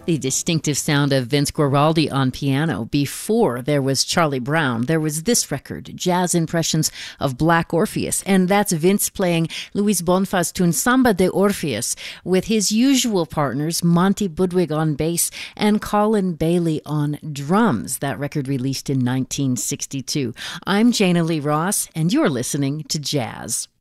The distinctive sound of Vince Guaraldi on piano. Before there was Charlie Brown, there was this record, Jazz Impressions of Black Orpheus. And that's Vince playing Luis Bonfa's tune Samba de Orpheus with his usual partners, Monty Budwig on bass and Colin Bailey on drums. That record released in 1962. I'm Jana Lee Ross, and you're listening to Jazz.